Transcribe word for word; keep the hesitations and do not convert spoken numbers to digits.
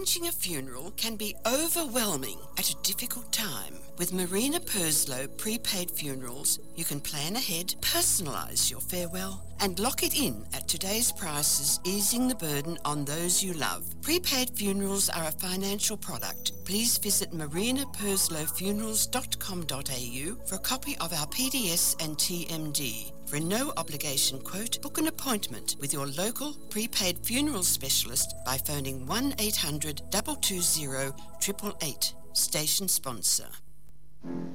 Arranging a funeral can be overwhelming at a difficult time. With Marina Perslow Prepaid Funerals, you can plan ahead, personalise your farewell, and lock it in at today's prices, easing the burden on those you love. Prepaid funerals are a financial product. Please visit marina perslow funerals dot com dot a u for a copy of our P D S and T M D. For a no-obligation quote, book an appointment with your local prepaid funeral specialist by phoning one eight hundred two two zero eight eight eight. Station sponsor.